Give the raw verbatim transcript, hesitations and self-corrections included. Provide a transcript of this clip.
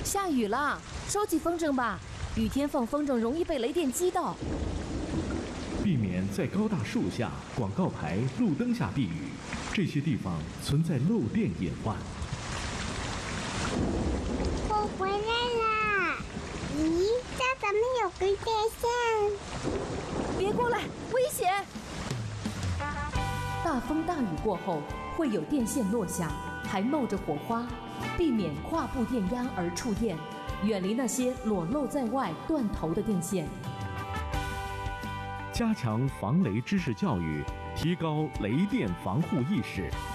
下雨了，收起风筝吧。雨天放风筝容易被雷电击到。 避免在高大树下、广告牌、路灯下避雨，这些地方存在漏电隐患。 我回来啦！咦，这怎么有根电线？ 别过来，危险！大风大雨过后，会有电线落下，还冒着火花，避免跨步电压而触电，远离那些裸露在外、断头的电线。 加强防雷知识教育，提高雷电防护意识。